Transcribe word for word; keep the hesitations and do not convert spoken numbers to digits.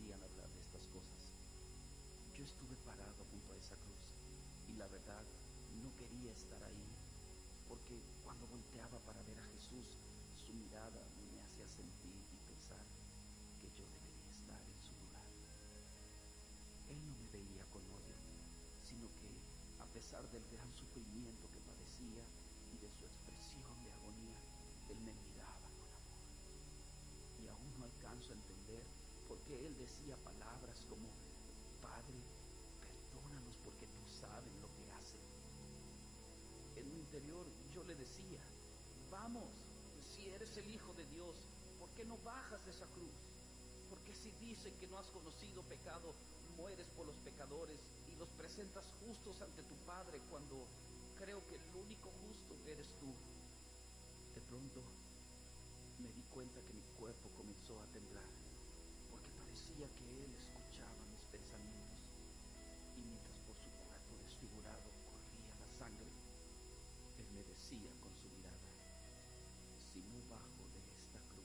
permitían hablar de estas cosas. Yo estuve parado junto a esa cruz y la verdad no quería estar ahí, porque cuando volteaba para ver a Jesús, su mirada me hacía sentir y pensar que yo debería estar en su lugar. Él no me veía con odio, sino que, a pesar del gran sufrimiento que padecía y de su expresión de agonía, Él me miraba con amor. Y aún no alcanzo a entender por qué Él decía palabras como: Padre, perdónalos porque no saben lo que hacen. En mi interior yo le decía: vamos, si eres el Hijo de Dios, ¿por qué no bajas de esa cruz? Porque si dicen que no has conocido pecado, mueres por los pecadores y los presentas justos ante tu Padre, cuando creo que el único justo eres tú. De pronto me di cuenta que mi cuerpo comenzó a temblar, porque parecía que Él escuchaba mis pensamientos.